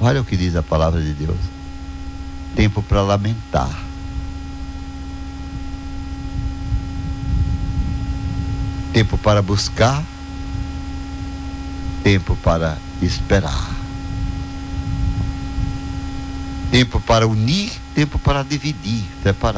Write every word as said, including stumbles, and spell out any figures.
Olha o que diz a palavra de Deus. Tempo para lamentar. Tempo para buscar. Tempo para esperar. Tempo para unir, tempo para dividir, separar.